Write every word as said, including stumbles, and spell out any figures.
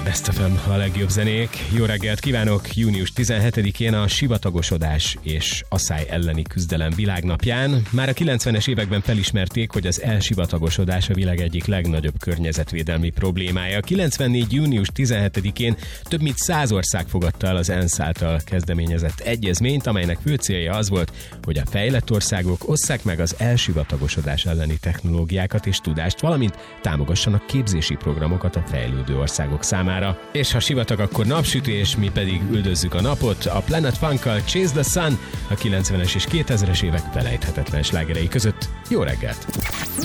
Best ef em, a legjobb zenék. Jó reggelt kívánok! június tizenhetedikén a sivatagosodás és asszály elleni küzdelem világnapján már a kilencvenes években felismerték, hogy az elsivatagosodás a világ egyik legnagyobb környezetvédelmi problémája. kilencvennégy. június tizenhetedikén több mint száz ország fogadta el az ENSZ által kezdeményezett egyezményt, amelynek fő célja az volt, hogy a fejlett országok osszák meg az elsivatagosodás elleni technológiákat és tudást, valamint támogassanak képzési programokat a fejlődő országok számára. És ha sivatag, akkor napsütés, mi pedig üldözzük a napot. A Planet Funkkal Chase the Sun, a kilencvenes és kétezres évek felejthetetlen slágerei között. Jó reggelt!